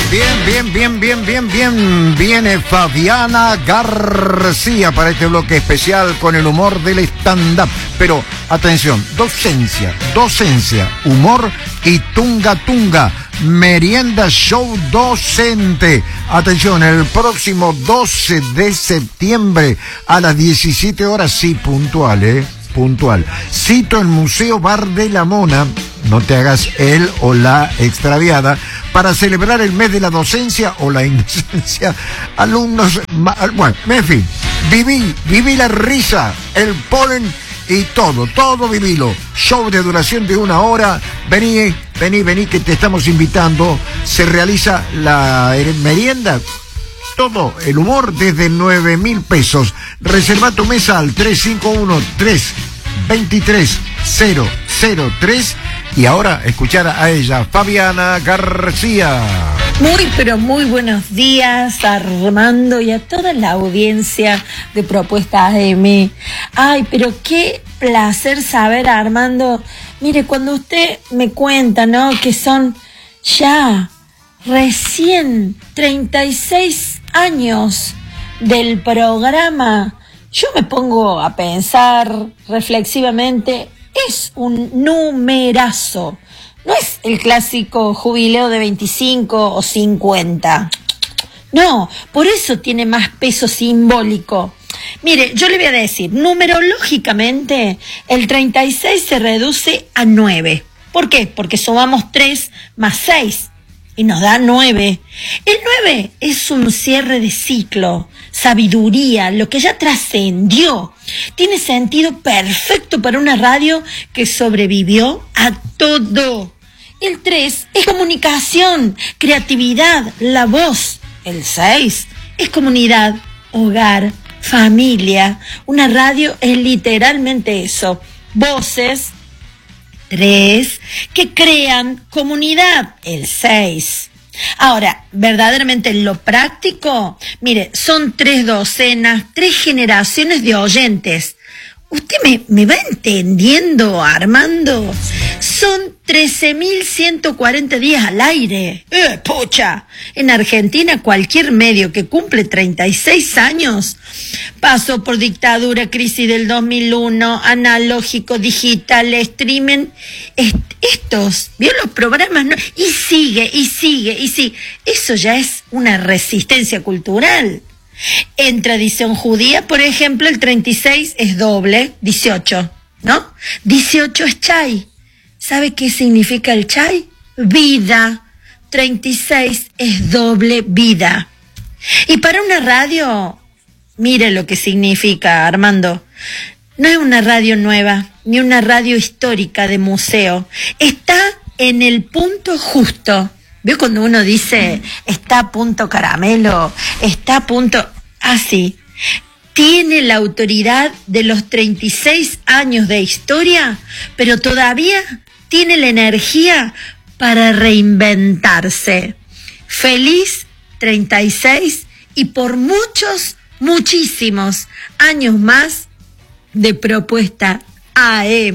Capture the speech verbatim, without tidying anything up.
Bien, bien, bien, bien, bien, bien. Viene Fabiana García para este bloque especial con el humor del stand-up. Pero, atención, docencia, docencia, humor y tunga tunga. Merienda show docente. Atención, el próximo doce de septiembre a las diecisiete horas, sí, puntual, ¿eh? Puntual. Cito el Museo Bar de la Mona, no te hagas el o la extraviada, para celebrar el mes de la docencia o la indecencia. Alumnos, bueno, en fin, viví, viví la risa, el polen y todo, todo vivilo. Show de duración de una hora. Vení, vení, vení, que te estamos invitando. Se realiza la merienda. Todo el humor desde nueve mil pesos. Reserva tu mesa al tres cinco uno, tres dos tres, cero cero tres. Y ahora escuchar a ella, Fabiana García. Muy, pero muy buenos días, Armando, y a toda la audiencia de Propuesta A M. Ay, pero qué placer saber, Armando. Mire, cuando usted me cuenta, ¿no?, que son ya recién treinta y seis años del programa, yo me pongo a pensar reflexivamente, es un numerazo. No es el clásico jubileo de veinticinco o cincuenta. No, por eso tiene más peso simbólico. Mire, yo le voy a decir, numerológicamente, el treinta y seis se reduce a nueve. ¿Por qué? Porque sumamos tres más seis. Y nos da nueve. El nueve es un cierre de ciclo, sabiduría, lo que ya trascendió. Tiene sentido perfecto para una radio que sobrevivió a todo. El tres es comunicación, creatividad, la voz. El seis es comunidad, hogar, familia. Una radio es literalmente eso. Voces. Tres, que crean comunidad, el seis. Ahora, verdaderamente en lo práctico, mire, son tres docenas, tres generaciones de oyentes. ¿Usted me, me va entendiendo, Armando? Son trece mil ciento cuarenta días al aire. ¡Eh, pucha! En Argentina, cualquier medio que cumple treinta y seis años pasó por dictadura, crisis del dos mil uno, analógico, digital, streaming. Est- estos, ¿vio los programas? ¿No? Y sigue, y sigue, y sigue. Eso ya es una resistencia cultural. En tradición judía, por ejemplo, el treinta y seis es doble, dieciocho, ¿no? dieciocho es chay. ¿Sabe qué significa el chay? Vida. treinta y seis es doble vida. Y para una radio, mire lo que significa, Armando. No es una radio nueva, ni una radio histórica de museo. Está en el punto justo. ¿Vio cuando uno dice, está a punto caramelo, está a punto así? Tiene la autoridad de los treinta y seis años de historia, pero todavía tiene la energía para reinventarse. Feliz treinta y seis y por muchos, muchísimos años más de Propuesta A M.